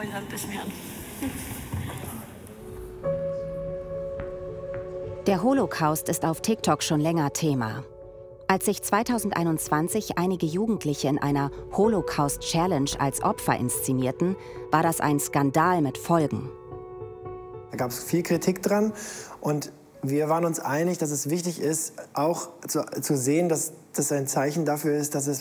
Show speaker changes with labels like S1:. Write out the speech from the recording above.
S1: Freude ein bisschen mehr.
S2: Der Holocaust ist auf TikTok schon länger Thema. Als sich 2021 einige Jugendliche in einer Holocaust-Challenge als Opfer inszenierten, war das ein Skandal mit Folgen.
S3: Da gab es viel Kritik dran und wir waren uns einig, dass es wichtig ist, auch zu sehen, dass das ein Zeichen dafür ist, dass es